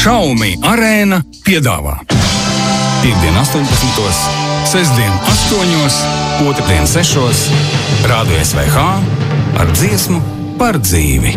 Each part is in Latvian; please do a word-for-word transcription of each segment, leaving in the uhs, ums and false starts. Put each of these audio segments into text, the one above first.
Šaumi Arēna piedāvā Piektdien astoņpadsmitos, sestdien astoņos, otrdien sešos, Rādio S V H ar dziesmu par dzīvi.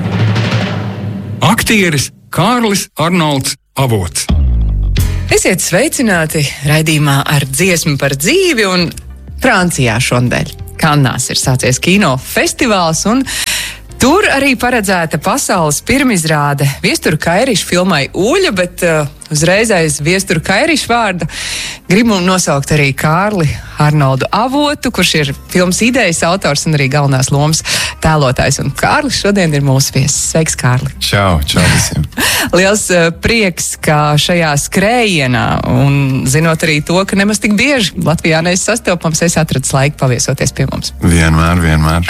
Aktieris Kārlis Arnolds Avots. Esiet sveicināti raidījumā ar dziesmu par dzīvi, un Francijā šonadēļ Kannās ir sācies kino festivāls, un tur arī paredzēta pasaules pirmizrāde Viesturu Kairiša filmai Uļa, bet uh, uzreiz aiz Viesturu Kairiša vārda gribu nosaukt arī Kārli Arnoldu Avotu, kurš ir filmas idejas autors un arī galvenās lomas tēlotājs. Un Kārlis šodien ir mūsu viesis. Sveiks, Kārli! Čau, čau visiem! Liels uh, prieks, ka šajā skrējienā, un zinot arī to, ka nemaz tik bieži Latvijā neesi sastopams, es atradis laiku paviesoties pie mums. Vienmēr, vienmēr.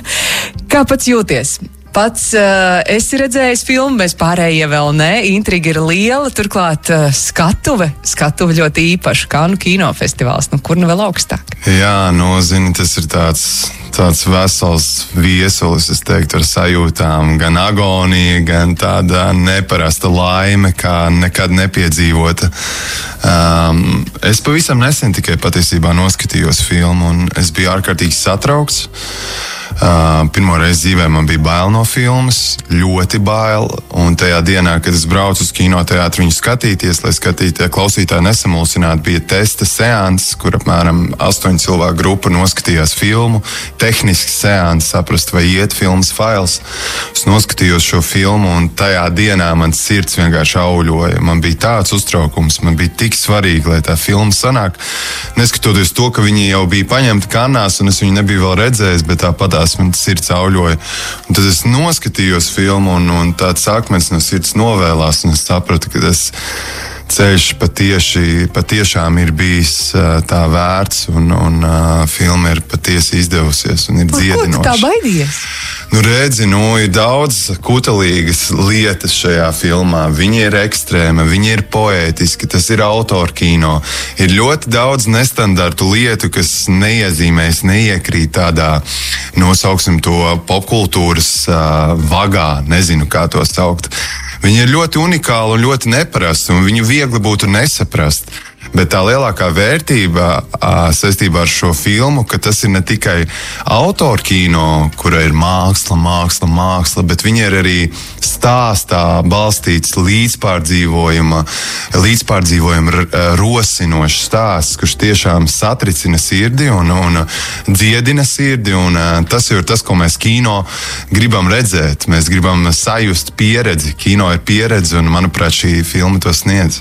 Kā pats jūties? Pats uh, esi redzējis filmu, mēs pārējie vēl ne. Intriga ir liela, turklāt uh, skatuve, skatuve ļoti īpaša, Kannu kinofestivāls, nu kur nu vēl augstāk? Jā, nu, zini, tas ir tāds, tāds vesels viesulis, es teiktu, ar sajūtām, gan agonija, gan tāda neparasta laime, kā nekad nepiedzīvota. Um, es pavisam nesen tikai patiesībā noskatījos filmu, un es biju ārkārtīgi satraukts. Uh, pirmo reizi dzīvē man bija bail no filmas, ļoti bail, un tajā dienā, kad es braucu uz kinoteātru viņu skatīties, lai skatītāji, klausītāji nesamulsinātu, bija testa seans, kur apmēram astoņu cilvēku grupa noskatījās filmu, tehnisks seans, saprast, vai iet filmas fails. Es noskatījos šo filmu, un tajā dienā man sirds vienkārši auļoja. Man bija tāds uztraukums, man bija tik svarīgi, lai tā filma sanāk. Neskatoties to, ka viņi jau bija paņemti Kannās, un es viņu nebiju vēl redzējis, bet tāpat man sirds auļoja. Un tad es noskatījos filmu, un, un tāds akmens no sirds novēlās, un es sapratu, ka tas ceļš patieši, patiešām ir bijis uh, tā vērts, un, un uh, filma ir patiesi izdevusies, un ir dziedinoša. Ko tu tā baidījies? Nu, redzi, nu, ir daudz kutelīgas lietas šajā filmā. Viņi ir ekstrēma, viņi ir poētiski, tas ir autorkino. Ir ļoti daudz nestandartu lietu, kas neiezīmēs, neiekrīt tādā, nosauksim to popkultūras uh, vagā, nezinu, kā to saukt. Viņi ir ļoti unikāli un ļoti neparasti, un viņu viegli būtu nesaprast. Bet tā lielākā vērtība a, saistībā ar šo filmu, ka tas ir ne tikai autorkino, kura ir māksla, māksla, māksla, bet viņa ir arī stāstā balstīts līdzpārdzīvojuma, līdzpārdzīvojuma rosinošs stāsts, kurš tiešām satricina sirdi un, un dziedina sirdi, un tas ir tas, ko mēs kino gribam redzēt. Mēs gribam sajust pieredzi. Kino ir pieredze, un, manuprāt, šī filma to sniedz.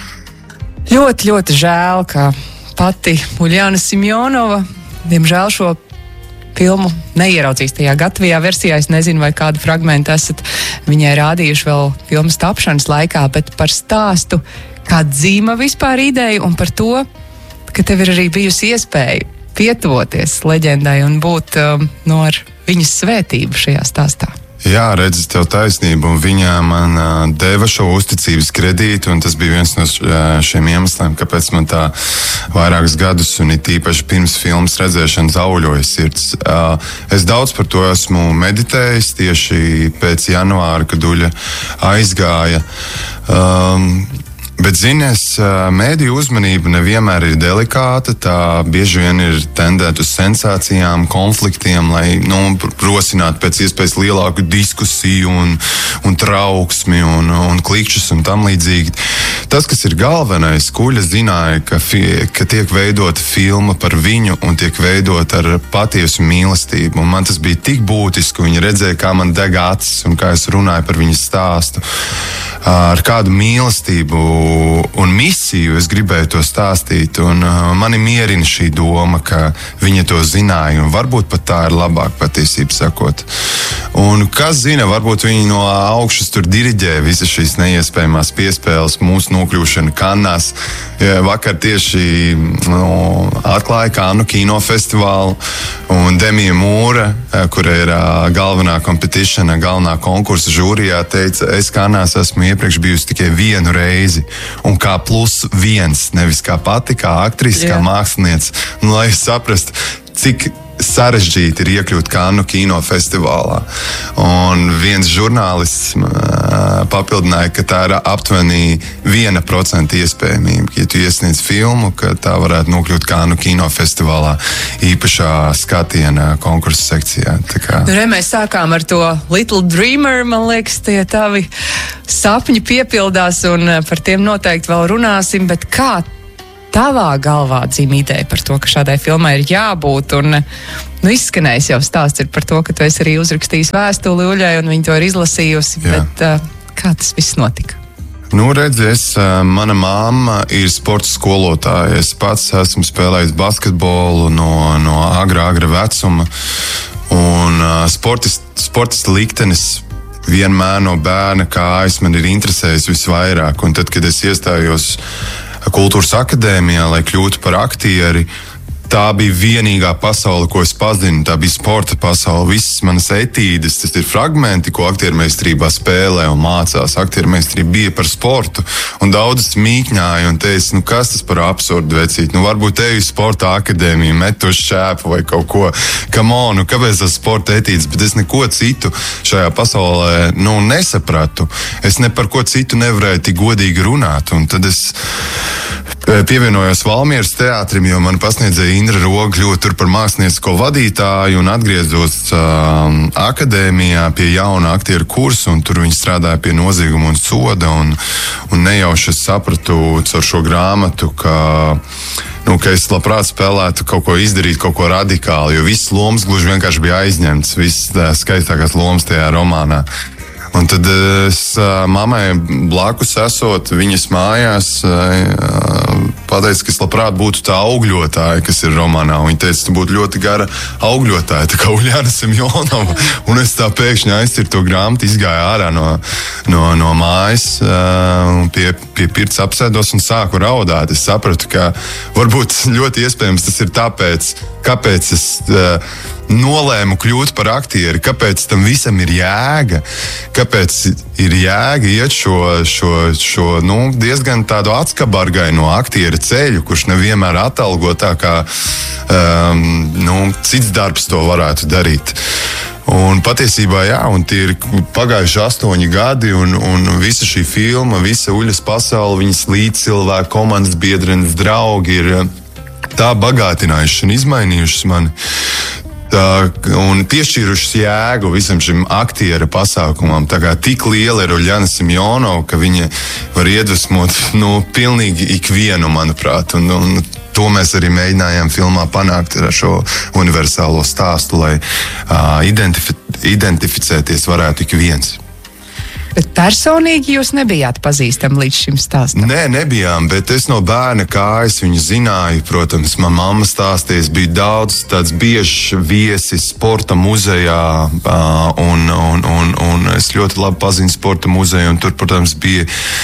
Ļoti, ļoti žēl, ka pati Uljana Simjonova, diemžēl šo filmu neieraudzīs tajā gatavajā versijā. Es nezinu, vai kādu fragmentu esat viņai rādījuši vēl filmas tapšanas laikā, bet par stāstu, kā dzīma vispār ideja, un par to, ka tev ir arī bijusi iespēja pietuvoties leģendai un būt um, no ar viņas svētību šajā stāstā. Jā, redzi, tev taisnība, un viņa man uh, deva šo uzticības kredītu, un tas bija viens no šiem iemesliem, kāpēc man tā vairākus gadus, un it īpaši pirms filmas redzēšanas auļoja sirds. Uh, es daudz par to esmu meditējis tieši pēc janvāra, kad Uļa aizgāja. Um, Bet, zinies, mēdīju uzmanība nevienmēr ir delikāta, tā bieži vien ir tendēta uz sensācijām, konfliktiem, lai, nu, rosinātu pēc iespējas lielāku diskusiju un, un trauksmi un, un klikšķus un tam līdzīgi. Tas, kas ir galvenais, Uļa zināja, ka, fi, ka tiek veidota filma par viņu un tiek veidota ar patiesu mīlestību. Un man tas bija tik būtiski, viņa redzēja, kā man deg acis un kā es runāju par viņas stāstu. Ar kādu mīlestību un misiju es gribēju to stāstīt, un uh, mani mierina šī doma, ka viņa to zināja, un varbūt pat tā ir labāk patiesība sakot. Un kas zina, varbūt viņi no augšas tur diriģē visas šīs neiespējamās piespēles, mūsu nokļūšana Kannās. Ja, vakar tieši no, atklāja Kannu kinofestivālu, un Demija Mūra, kura ir uh, galvenā kompetišana, galvenā konkursa žūrijā, teica, es Kannās esmu iepriekš bijusi tikai vienu reizi. Un kā plus viens, nevis kā pati, kā aktrise, kā māksliniece. Nu, lai es saprastu, cik sarežģīti ir iekļūt Kannu kinofestivālā. Un viens žurnālists uh, papildināja, ka tā ir aptuveni viena procenta iespējamība. Ja tu iesniedz filmu, ka tā varētu nokļūt Kannu kinofestivālā īpašā skatiena konkursa sekcijā. Tā kā... Nu, re, mēs sākām ar to Little Dreamer, man liekas, tie tavi sapņi piepildās, un par tiem noteikti vēl runāsim, bet kā tavā galvā dzīvo ideja par to, ka šādai filmai ir jābūt, un nu, izskanējis jau stāsts ir par to, ka tu esi arī uzrakstījis vēstuli Uļai, un viņa to ir izlasījusi, Jā. bet uh, kā tas viss notika? Nu, redzies, mana mamma ir sporta skolotāja. Es pats esmu spēlējis basketbolu no, no agra, agra vecuma, un uh, sportist, sportista liktenis vienmēr no bērna kājas man ir interesējis visvairāk, un tad, kad es iestājos Kultūras akadēmijā, lai kļūtu par aktieri, tā bija vienīgā pasaule, ko es pazinu. Tā bija sporta pasaule. Visas manas etīdes, tas ir fragmenti, ko aktiermeistarībā spēlē un mācās. Aktiermeistarība bija par sportu, un daudzas mīkņāja un teica, nu kas tas par absurdu vecīt? Nu varbūt tevi sporta akadēmija met to šķēpu vai kaut ko. Come on, nu kāpēc tas sporta etīdes? Bet es neko citu šajā pasaulē, nu, nesapratu. Es ne par ko citu nevarēju tik godīgi runāt, un tad es pievienojos Valmieras teātrim, jo man pasniedzēja Indra Roga kļūt tur par māksliniecisko vadītāju un atgriezos uh, akadēmijā pie jauna aktieru kursa, un tur viņi strādāja pie nozieguma un soda, un, un nejauši es sapratu caur šo grāmatu, ka, nu, ka es labprāt spēlētu kaut ko izdarīt, kaut ko radikāli, jo viss lomas gluži vienkārši bija aizņemts, viss skaistākās lomas tajā romānā. Un tad es mammai blakus esot viņas mājās pateicu, ka es labprāt būtu tā augļotāja, kas ir romānā. Viņa teica, tu būtu ļoti gara augļotāja, tā kā Uljana Semjonova. Un es tā pēkšņi aizcirtu to grāmatu, izgāju ārā no, no, no mājas, pie, pie pirts apsēdos un sāku raudāt. Es sapratu, ka varbūt ļoti iespējams tas ir tāpēc, kāpēc es nolēmu kļūt par aktieri, kāpēc tam visam ir jēga, kāpēc ir jēga iet šo, šo, šo nu, diezgan tādu atskabargaino aktiera ceļu, kurš nevienmēr atalgo tā, kā um, nu, cits darbs to varētu darīt. Un patiesībā, jā, un tie ir pagājuši astoņi gadi, un, un visa šī filma, visa Uļas pasaule, viņas līdzcilvēki, komandas biedrenes, draugi ir tā bagātinājuši un izmainījuši mani. Tā, un piešķīrušas jēgu visam šim aktiera pasākumam. Tā kā tik liela ir Uljana Semjonova, ka viņa var iedvesmot nu, pilnīgi ikvienu, manuprāt. Un, un to mēs arī mēģinājām filmā panākt ar šo universālo stāstu, lai uh, identifi- identificēties varētu ik viens. Bet personīgi jūs nebijāt pazīstami līdz šim stāstam? Nē, nebijām, bet es no bērna kājas viņu zināju. Protams, man mamma stāsties, bija daudz tāds biežs viesis sporta muzejā, un, un, un, un es ļoti labi pazinu sporta muzeju, un tur, protams, bija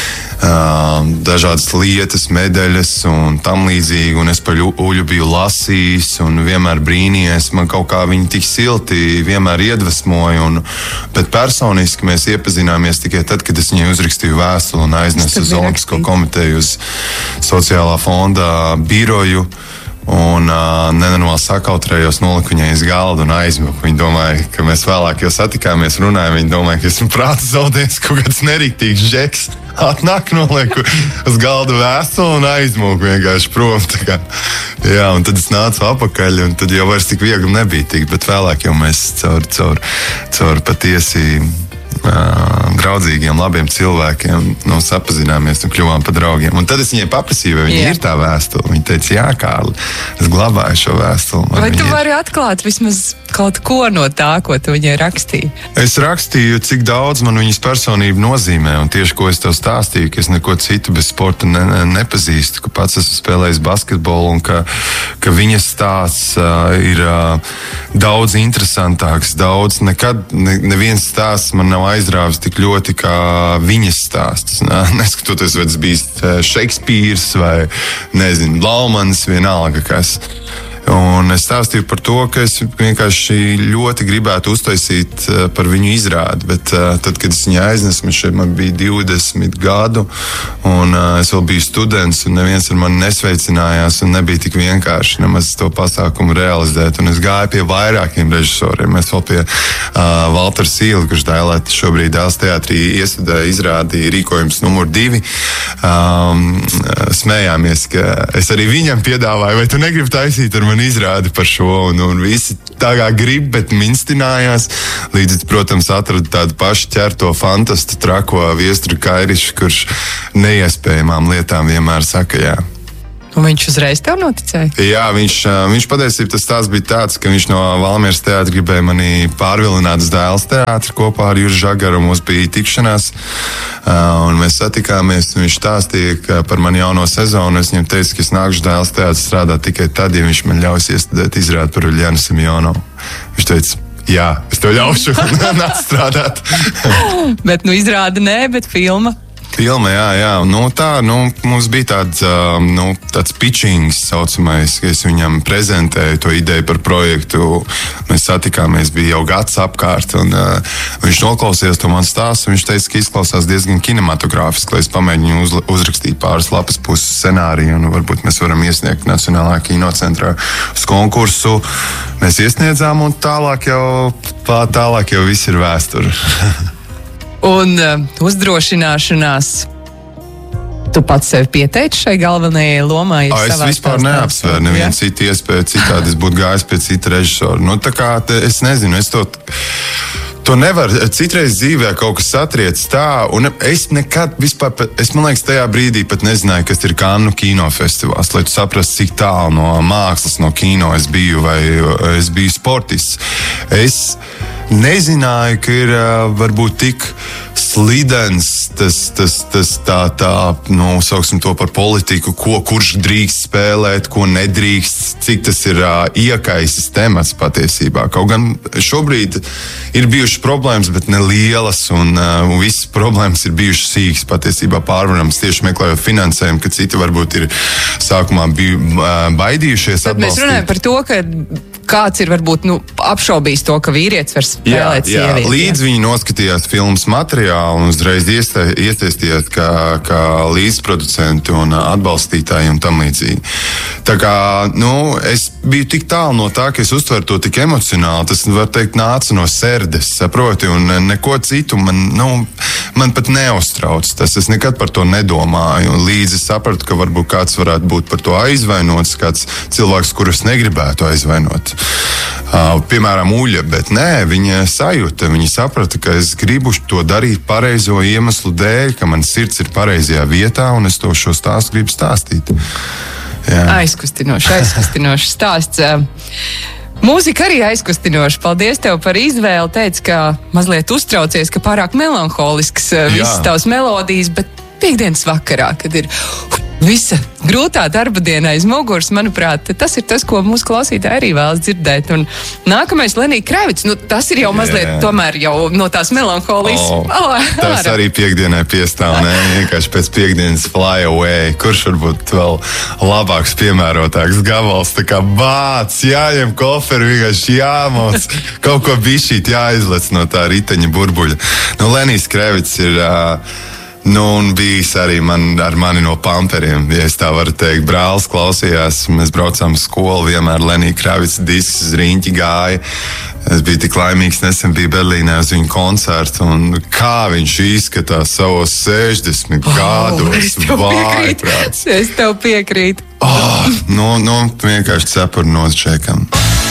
uh, dažādas lietas, medaļas un tam līdzīgi, un es par Uļu biju lasījis un vienmēr brīnījies. Man kaut kā viņi tik silti vienmēr iedvesmoja, un, bet personiski mēs iepazināmies tikai tad, kad es viņai uzrakstīju vēstuli un aiznesu uz Olimpisko komiteju, uz sociālā fonda biroju. Un uh, nenormāli sakautrējos, noliku viņai uz galdu un aizmuku. Viņa domāja, ka mēs vēlāk jau satikāmies, runājām. Viņa domāja, ka esmu prāta zaudējis, kaut kāds nerīktīgs žeks. Atnāk, nolieku uz galdu vēstuli un aizmuku vienkārši prom. Kā, jā, un tad es nācu apakaļ, un tad jau vairs tik viegli nebija tik, bet vēlāk jau mēs caur, caur, caur patiesi Uh, draudzīgiem, labiem cilvēkiem nu, sapazināmies un kļuvām par draugiem. Un tad es viņai paprasīju, vai viņa yeah. ir tā vēstule. Viņa teica, jā, Kārli, es glabāju šo vēstuli. Vai tu vari ir... atklāt vismaz kaut ko no tā, ko tu viņai rakstīji? Es rakstīju, cik daudz man viņas personība nozīmē, un tieši ko es tev stāstīju, ka es neko citu bez sporta ne, ne, nepazīstu, ka pats esmu spēlējis basketbolu, un ka, ka viņas stāsts uh, ir uh, daudz interesantāks, daudz, nekad ne, neviens stāsts man nav aizrāvis tik ļoti kā viņas stāsts. Neskatoties, vai tas bija Šekspīrs vai, nezinu, Laumans, vienalga kas. Un es stāstīju par to, ka es vienkārši ļoti gribētu uztaisīt par viņu izrādi, bet tad, kad es viņu aiznesu, man šeit man bija divdesmit gadu, un es vēl biju students, un neviens ar mani nesveicinājās, un nebija tik vienkārši nemaz to pasākumu realizēt. Un es gāju pie vairākiem režisoriem. Mēs vēl pie uh, Valtera Sīla, kurš dēlēt šobrīd Dēls teātrī iestudēja izrādi rīkojums numur divi. Um, smējāmies, ka es arī viņam piedāvāju, vai tu negribi taisīt ar mani izrādi par šo, un, un visi tā kā grib, bet minstinājās. Līdz, protams, atradu tādu pašu ķerto fantastu, trako Viesturu Kairišu, kurš neiespējamām lietām vienmēr saka jā. Un viņš uzreiz tev noticēja? Jā, viņš, viņš patiesībā tas tās bija tāds, ka viņš no Valmieras teātra gribēja mani pārvilināt uz Dēls teātri kopā ar Juri Žagaru. Mums bija tikšanās, un mēs satikāmies, un viņš stāstīja par mani jauno sezonu. Es viņam teicu, ka es nākušu Dēls teātri strādāt tikai tad, ja viņš man ļaus iestudēt izrādi par Uljanu Simjonovu. Viņš teica, jā, es tev ļaušu nāc strādāt. Bet nu izrāda nē, bet filma. Filma, jā, jā. Nu, tā, nu, mums bija tāds, nu, tāds pitchings, saucamais, ka es viņam prezentēju to ideju par projektu. Mēs satikāmies, bija jau gads apkārt, un uh, viņš noklausījās to man stāstu, un viņš teica, ka izklausās diezgan kinematogrāfiski, lai es pamēģinu uz, uzrakstīt pāris lapas puses scenāriju, un varbūt mēs varam iesniegt Nacionālā kinocentrā uz konkursu. Mēs iesniedzām, un tālāk jau, tālāk jau viss ir vēsture. Un uh, uzdrošināšanās. Tu pats sevi pieteici šai galvenajai lomai? A, es vispār neapsvēru nevienu citu iespēju, citādi es būtu gājis pie cita režisora. Nu, tā kā, te, es nezinu, es to, to nevaru, citreiz dzīvē kaut kas satriec tā, un es nekad vispār, es man liekas, tajā brīdī pat nezināju, kas ir Kannu kinofestivāls, lai tu saprastu, cik tālu no mākslas, no kino es biju, vai es biju sportists. Es nezināju, ka ir varbūt tik slidens tas, tas, tas tā, tā, nu, sauksim to par politiku, ko, kurš drīkst spēlēt, ko nedrīkst, cik tas ir uh, iekaisis temats patiesībā. Kaut gan šobrīd ir bijušas problēmas, bet ne lielas, un, uh, un visas problēmas ir bijušas sīkas patiesībā pārvarams, tieši meklējot finansējumu, ka citi varbūt ir sākumā biju uh, baidījušies atbalstīt. Mēs runājam par to, ka kāds ir varbūt nu, apšaubījis to, ka vīrietis var spēlēt jā, jā. sievieti. Līdz viņi noskatījās filmas materiālu un uzreiz iesaistījās kā, kā līdzproducenti un atbalstītāji un tam līdzīgi. Tā kā, nu, es biju tik tālu no tā, ka es uztveru to tik emocionāli, tas, var teikt, nāca no sirdes, saproti, un neko citu man, nu, man pat neuztrauc tas, es nekad par to nedomāju, un līdz es sapratu, ka varbūt kāds varētu būt par to aizvainots, kāds cilvēks, kurus negribētu aizvainot. Uh, piemēram, Uļa, bet nē, viņa sajūta, viņa saprata, ka es gribu to darīt pareizo iemeslu dēļ, ka man sirds ir pareizajā vietā, un es to šo stāstu gribu stāstīt. Jā. Aizkustinoši, aizkustinoši stāsts. Mūzika arī aizkustinoša. Paldies tev par izvēli. Teici, ka mazliet uztraucies, ka pārāk melanholisks visas tavas melodijas, bet piekdienas vakarā, kad ir visa grūtā darba diena aiz muguras, manuprāt, tas ir tas, ko mūsu klausītāji arī vēlas dzirdēt. Un nākamais Lenija Kravits, nu tas ir jau mazliet yeah. tomēr jau no tās melanholijas. Oh, oh, tas arī piekdienai piestāv, ne? Vienkārši pēc piekdienas Fly Away. Kurš varbūt vēl labāks, piemērotāks gabals, tā kā bāc, jāņem koferi, vienkārši jāmoc, kaut ko bišķīt jāizlec no tā riteņa burbuļa. Nu, Lenijs Kravits ir... Uh, Nu, un bijis arī man, ar mani no pamperiem, ja es tā varu teikt. Brālis klausījās, mēs braucām uz skolu, vienmēr Lenija Kravits disks uz riņķi gāja. Es biju tik laimīgs, nesen biju Berlīnē uz viņu koncertu, un kā viņš izskatās savos sešdesmit oh, gados. Vājprāts. Es tev piekrītu. Oh, nu, nu, vienkārši cepuri nosčekam.